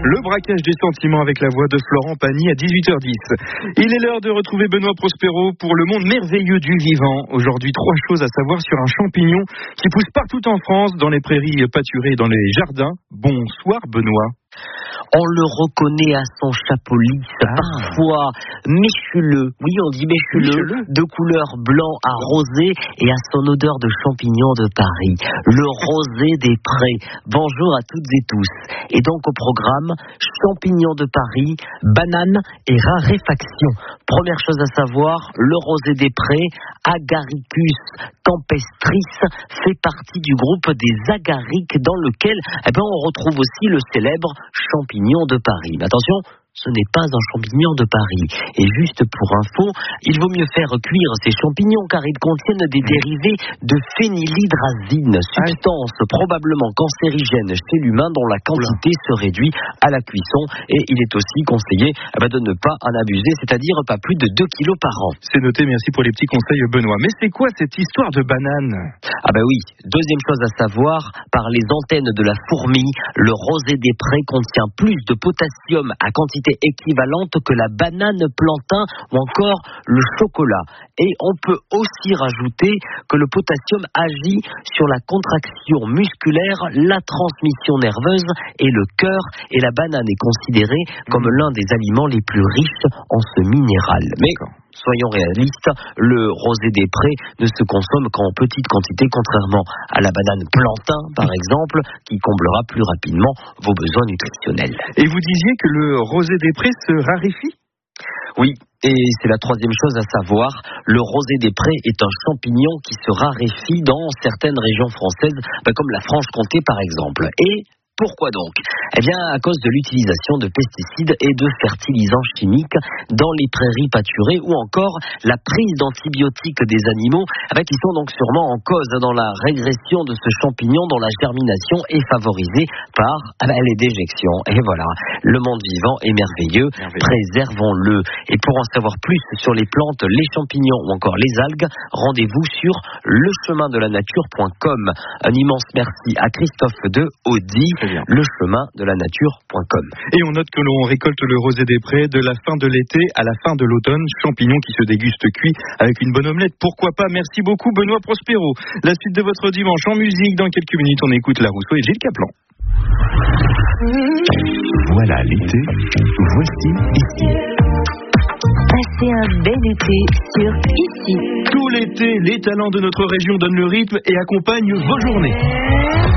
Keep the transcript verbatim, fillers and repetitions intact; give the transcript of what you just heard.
Le braquage des sentiments avec la voix de Florent Pagny à dix-huit heures dix. Il est l'heure de retrouver Benoît Prospero pour le monde merveilleux du vivant. Aujourd'hui, trois choses à savoir sur un champignon qui pousse partout en France, dans les prairies pâturées, dans les jardins. Bonsoir Benoît. On le reconnaît à son chapeau lisse, ah. parfois méchuleux, oui on dit méchuleux, méchuleux, de couleur blanc à rosé et à son odeur de champignon de Paris, le rosé des prés. Bonjour à toutes et tous. Et donc au programme, champignons de Paris, bananes et raréfaction. Première chose à savoir, le rosé des prés, Agaricus campestris, fait partie du groupe des agariques dans lequel eh ben, on retrouve aussi le célèbre champignon de Paris. Mais attention, ce n'est pas un champignon de Paris. Et juste pour info, il vaut mieux faire cuire ces champignons car ils contiennent des dérivés de phénylhydrazine, substance probablement cancérigène chez l'humain dont la quantité se réduit à la cuisson. Et il est aussi conseillé de ne pas en abuser, c'est-à-dire pas plus de deux kilos par an. C'est noté, merci pour les petits conseils Benoît. Mais c'est quoi cette histoire de banane ? Ah ben oui, deuxième chose à savoir, par les antennes de la fourmi, le rosé des prés contient plus de potassium à quantité équivalente que la banane plantain ou encore le chocolat. Et on peut aussi rajouter que le potassium agit sur la contraction musculaire, la transmission nerveuse et le cœur. Et la banane est considérée comme l'un des aliments les plus riches en ce minéral. Mais soyons réalistes, le rosé des prés ne se consomme qu'en petite quantité, contrairement à la banane plantain, par exemple, qui comblera plus rapidement vos besoins nutritionnels. Et vous disiez que le rosé des prés se raréfie ? Oui, et c'est la troisième chose à savoir, le rosé des prés est un champignon qui se raréfie dans certaines régions françaises, comme la Franche-Comté par exemple. Et pourquoi donc ? Eh bien, à cause de l'utilisation de pesticides et de fertilisants chimiques dans les prairies pâturées ou encore la prise d'antibiotiques des animaux, eh bien, qui sont donc sûrement en cause dans la régression de ce champignon dont la germination est favorisée par eh bien, les déjections. Et voilà, le monde vivant est merveilleux, merveilleux. Préservons-le. Et pour en savoir plus sur les plantes, les champignons ou encore les algues, rendez-vous sur le chemin de la nature point com. Un immense merci à Christophe de Audi. Le chemin de la nature point com. Et on note que l'on récolte le rosé des prés de la fin de l'été à la fin de l'automne, champignon qui se déguste cuit avec une bonne omelette. Pourquoi pas ? Merci beaucoup Benoît Prospero. La suite de votre dimanche en musique, dans quelques minutes on écoute La Rousseau et Gilles Caplan. Voilà l'été, voici ici. Passez un bel été sur Ici. Tout l'été, les talents de notre région donnent le rythme et accompagnent vos journées.